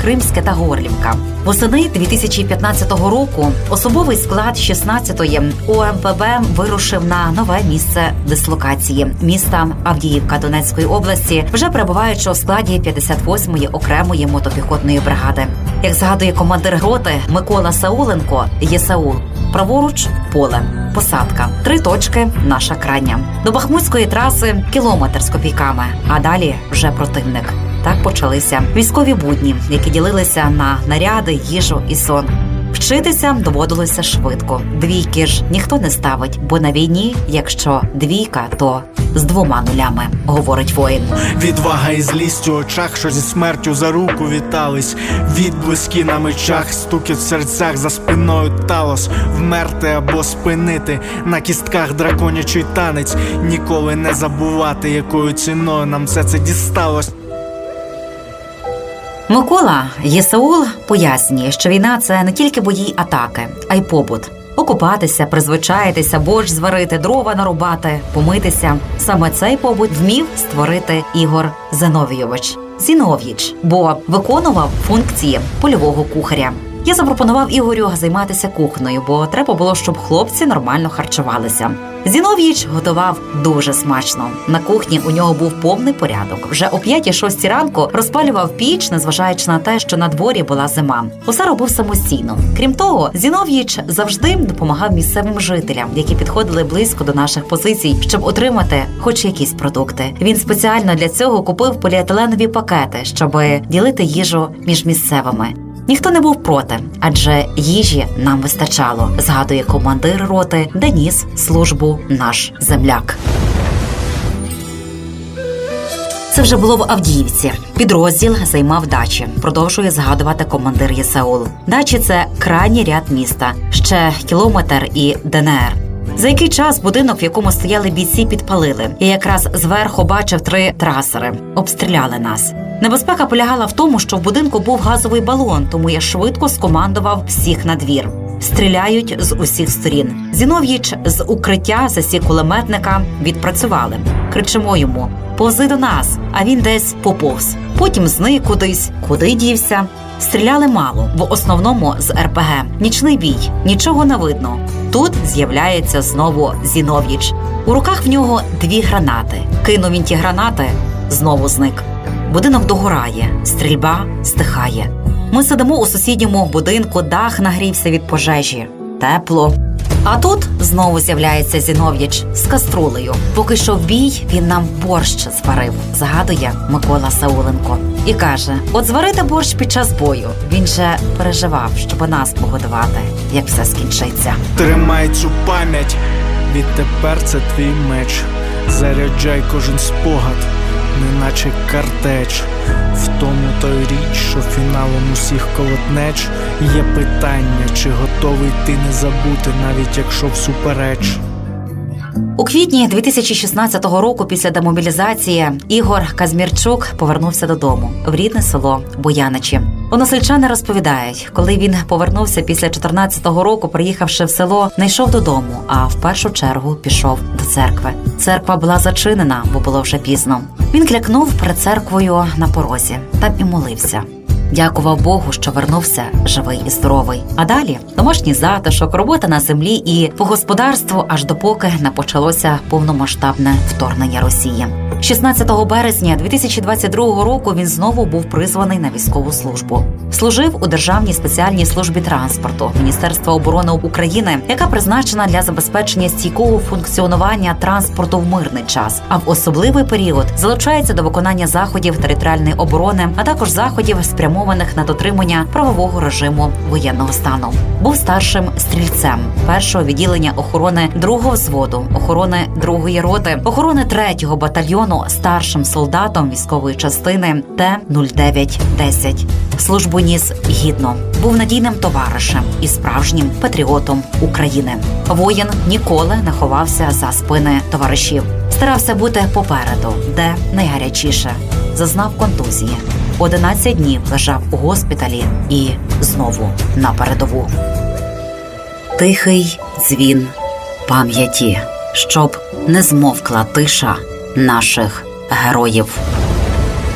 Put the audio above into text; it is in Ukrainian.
Кримське та Горлівка. Восени 2015 року особовий склад 16-ї ОМПБ вирушив на нове місце дислокації – міста Авдіївка Донецької області, вже перебуваючи у складі 58-ї окремої мотопіхотної бригади. Як згадує командир роти Микола Сауленко, ЄСАУЛ, праворуч – поле, посадка, 3 точки – наша крайня. До Бахмутської траси – кілометр з копійками, а далі вже противник. Так почалися військові будні, які ділилися на наряди, їжу і сон. Вчитися доводилося швидко. Двійки ж ніхто не ставить, бо на війні, якщо двійка, то з 2 нулями, говорить воїн. Відвага і злість у очах, що зі смертю за руку вітались. Відблиски на мечах, стукіт в серцях, за спиною талос. Вмерти або спинити, на кістках драконячий танець. Ніколи не забувати, якою ціною нам все це дісталось. Микола ЄСАУЛ пояснює, що війна – це не тільки бої й атаки, а й побут. Окупатися, призвичаїтися, борщ зварити, дрова нарубати, помитися. Саме цей побут вмів створити Ігор Зіновійович, бо виконував функції польового кухаря. Я запропонував Ігорю займатися кухнею, бо треба було, щоб хлопці нормально харчувалися. Зіновійович готував дуже смачно. На кухні у нього був повний порядок. Вже о 5-6 ранку розпалював піч, незважаючи на те, що на дворі була зима. Усе робив самостійно. Крім того, Зіновійович завжди допомагав місцевим жителям, які підходили близько до наших позицій, щоб отримати хоч якісь продукти. Він спеціально для цього купив поліетиленові пакети, щоб ділити їжу між місцевими. Ніхто не був проти, адже їжі нам вистачало, згадує командир роти, де ніс службу наш земляк. Це вже було в Авдіївці. Підрозділ займав дачі, продовжує згадувати командир ЄСАУЛ. Дачі – це крайній ряд міста, ще кілометр і ДНР. За який час будинок, в якому стояли бійці, підпалили. Я якраз зверху бачив 3 трасери. Обстріляли нас. Небезпека полягала в тому, що в будинку був газовий балон, тому я швидко скомандував всіх на двір. Стріляють з усіх сторін. Зіновійович з укриття засік кулеметника, відпрацювали. Кричимо йому: «Повзи до нас!» А він десь поповз. Потім зник кудись. Куди дівся? Стріляли мало, в основному з РПГ. Нічний бій, нічого не видно. Тут з'являється знову Зіновійович. У руках в нього 2 гранати. Кинув він ті гранати, знову зник. Будинок догорає, стрільба стихає. Ми сидимо у сусідньому будинку, дах нагрівся від пожежі. Тепло. А тут знову з'являється Зіновійович з каструлею. Поки що в бій, він нам борщ зварив, згадує Микола Сауленко. І каже: от зварити борщ під час бою. Він же переживав, щоб нас погодувати, як все скінчиться. Тримай цю пам'ять, відтепер це твій меч. Заряджай кожен спогад, неначе картеч. В тому той річ, що фіналом усіх колотнеч. Є питання, чи готовий ти не забути, навіть якщо всупереч. У квітні 2016 року після демобілізації Ігор Казмірчук повернувся додому в рідне село Бояничі. Односельчани розповідають, коли він повернувся після 14-го року, приїхавши в село, не йшов додому, а в першу чергу пішов до церкви. Церква була зачинена, бо було вже пізно. Він клякнув перед церквою на порозі, там і молився. Дякував Богу, що вернувся живий і здоровий. А далі домашній затишок, робота на землі і по господарству, аж допоки не почалося повномасштабне вторгнення Росії. 16 березня 2022 року він знову був призваний на військову службу. Служив у Державній спеціальній службі транспорту Міністерства оборони України, яка призначена для забезпечення стійкого функціонування транспорту в мирний час, а в особливий період залучається до виконання заходів територіальної оборони, а також заходів, спрямованих на дотримання правового режиму воєнного стану. Був старшим стрільцем 1-го відділення охорони 2-го взводу, охорони 2-ї роти, охорони 3-го батальйону, старшим солдатом військової частини Т-09-10. Службу ніс гідно. Був надійним товаришем і справжнім патріотом України. Воїн ніколи не ховався за спини товаришів. Старався бути попереду, де найгарячіше. Зазнав контузії. 11 днів лежав у госпіталі і знову на передову. Тихий дзвін пам'яті, щоб не змовкла тиша наших героїв.